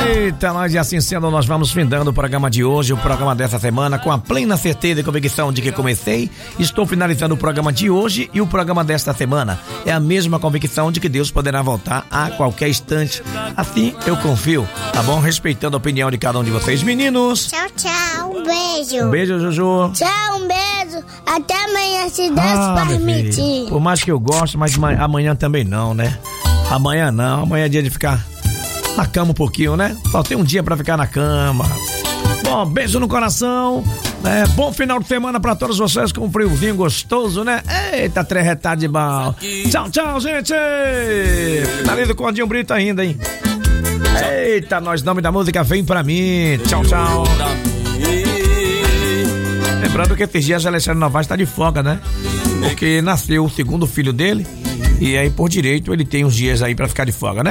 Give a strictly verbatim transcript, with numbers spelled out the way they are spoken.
Eita, nós e assim sendo, nós vamos findando o programa de hoje, o programa dessa semana, com a plena certeza e convicção de que comecei, estou finalizando o programa de hoje e o programa desta semana. É a mesma convicção de que Deus poderá voltar a qualquer instante. Assim eu confio, tá bom? Respeitando a opinião de cada um de vocês, meninos. Tchau, tchau, um beijo. Um beijo, Juju. Tchau, um beijo. Até amanhã, se Deus Ah, meu permitir. filho, por mais que eu goste, mas ma- amanhã também não, né? Amanhã não, amanhã é dia de ficar na cama um pouquinho, né? Só tem um dia pra ficar na cama. Bom, beijo no coração, né? Bom final de semana pra todos vocês com um friozinho gostoso, né? Eita, trerretado de bal. Tchau, tchau, gente! Finaliza com o Adinho Brito ainda, hein? Eita, nós, nome da música Vem Pra Mim. Tchau, tchau. Lembrando que esses dias Alexandre Novaes tá de folga, né? Porque nasceu o segundo filho dele e aí, por direito, ele tem uns dias aí pra ficar de folga, né?